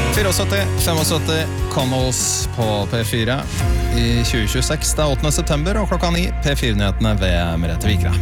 75 Connells på P4 i 2026. Det 8. september og klokka 9. P4-nyhetene ved Merete Vikra.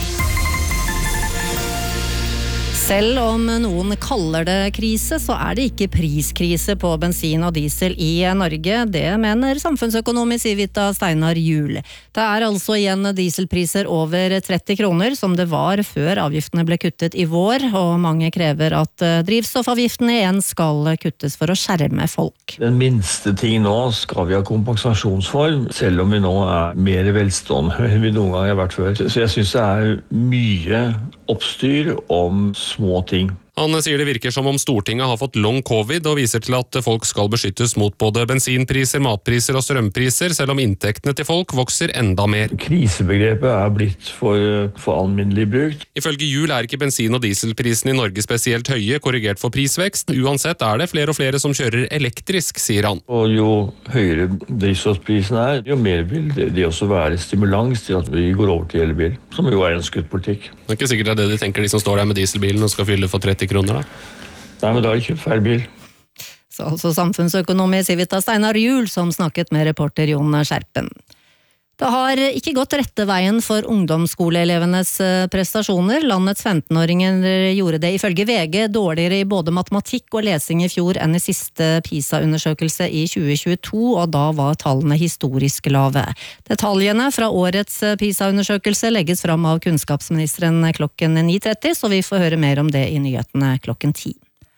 Selv om noen kaller det krise, så det ikke priskrise på bensin og diesel i Norge. Det mener samfunnsøkonom i Civita Steinar Juel. Det altså igjen dieselpriser over 30 kroner, som det var før avgiftene ble kuttet i vår, og mange krever at drivstoffavgiftene igjen skal kuttes for å skjerme folk. Den minste ting nå skal vi ha kompensasjon for, selv om vi nå mer velstående enn vi noen gang har vært før. Så jeg synes det mye oppstyr om små ting. Han sier det virker som om Stortinget har fått long covid og viser til at folk skal beskyttes mot både bensinpriser, matpriser og strømpriser, selv om inntektene til folk vokser enda mer. Krisebegrepet blitt for alminnelig brukt. Ifølge Juel ikke bensin- og dieselprisen i Norge spesielt høye, korrigert for prisvekst. Uansett det flere og flere som kjører elektrisk, sier han. Og jo høyere drivstoffprisen jo mer vil det også være stimulans til at vi går over til elbil, som jo en skutt politikk. Det ikke sikkert det de tenker, de som står der med dieselbilen og skal fylle for 30 kroner da? Nei, men da kjøpt feil bil. Så altså samfunnsøkonom i Civita Steinar Juel som snakket med reporter Jon Skjerpen. Det har ikke gått rette veien for ungdomsskoleelevenes prestasjoner. Landets 15-åringer gjorde det ifølge VG dårligere i både matematikk og lesing i fjor enn i siste PISA-undersøkelse i 2022, og da var tallene historisk lave. Detaljene fra årets PISA-undersøkelse legges fram av kunnskapsministeren klokken 9:30, så vi får høre mer om det i nyhetene klokken 10.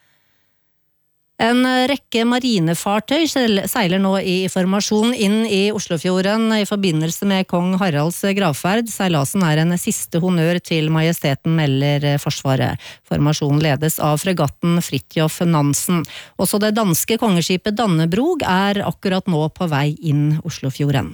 En rekke marinefartøy seiler nå i formasjon inn i Oslofjorden i forbindelse med kong Haralds gravferd. Seilasen en siste honnør til majesteten, melder Forsvaret. Formasjonen ledes av fregatten Fridtjof Nansen. Også det danske kongeskipet Dannebrog akkurat nå på vei inn Oslofjorden.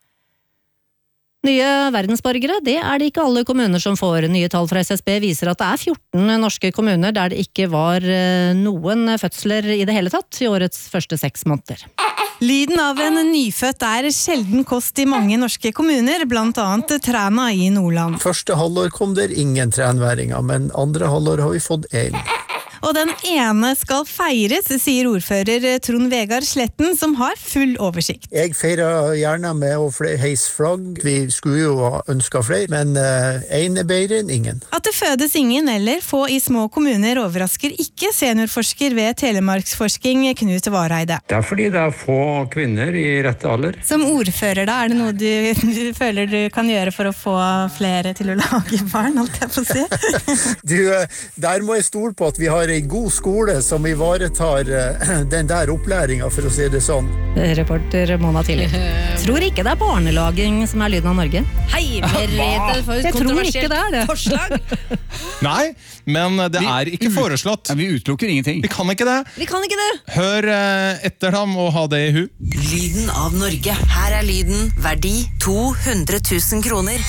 Nye verdensborgere, det det ikke alle kommuner som får. Nye tall fra SSB viser at det 14 norske kommuner der det ikke var noen fødsler i det hele tatt i årets første 6 måneder. Lyden av en nyfødt sjelden kost i mange norske kommuner, blant annet Træna i Nordland. Første halvår kom der ingen trænværinger, men andre halvår har vi fått en. Og den ene skal feires, sier ordfører Trond Vegard Sletten, som har full oversikt. Jeg feirer gjerne med å heise flagg. Vi skulle jo ha ønsket flere, men en bedre enn ingen. At det fødes ingen eller få i små kommuner overrasker ikke seniorforsker ved Telemarksforsking Knut Vareide. Det fordi det få kvinner i rette alder. Som ordfører da, det noe du føler du kan gjøre for å få flere til å lage barn, holdt jeg på å si? Der må jeg stole på at vi har en god skole som ivaretar den der opplæringen, for å si det sånn. Reporter Mona Tillit. Tror ikke det barnelaging som lyden av Norge. Hei, Merete, for et kontroversielt forslag. Nei, men det ikke foreslått. Vi utelukker ingenting. Vi kan ikke det. Hør etter ham og ha det i hu. Lyden av Norge. Her lyden, verdi 200 000 kroner.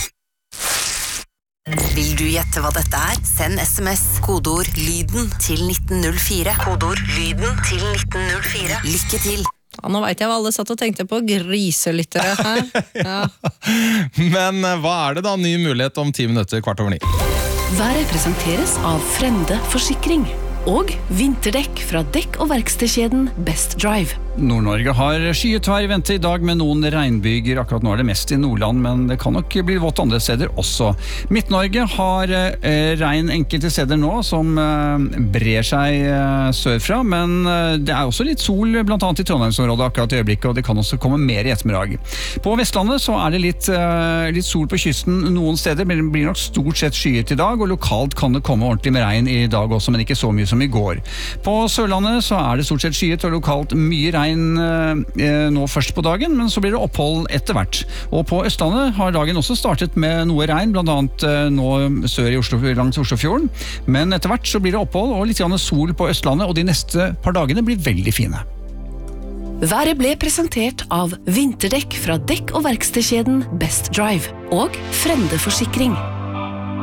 Vil du gjette hva dette Send SMS, kodeord lyden til 1904. Kodeord lyden til 1904. Lykke til! Ja, nå vet jeg hva alle satt og tenkte på, griselyttere her. Ja. Men hva det da? Ny mulighet om 10 minutter, 8:15. Været presenteres av Frende Forsikring og vinterdekk fra dekk- og verkstedkjeden Best Drive. Nord-Norge har skyet vær i vente i dag med noen regnbyger. Akkurat nå det mest i Nordland, men det kan nok bli vått andre steder også. Midt-Norge har regn enkelte steder nå, som brer seg sørfra, men det også litt sol, blant annet i Trondheimsområdet akkurat i øyeblikket, og det kan også komme mer i ettermiddag. På Vestlandet så det litt sol på kysten noen steder, men det blir nok stort sett skyet i dag, og lokalt kan det komme ordentlig med regn i dag også, men ikke så mye som i går. På Sørlandet så det stort sett skyet og lokalt mye regn nå først på dagen, men så blir det opphold etter hvert. Og på Østlandet har dagen også startet med noe regn, blant annet nå sør i Oslo, langs Oslofjorden, men etter hvert så blir det opphold og litt sol på Østlandet, og de neste par dagene blir veldig fine. Været ble presentert av vinterdekk fra dekk- og verkstedkjeden Best Drive og Frende Forsikring.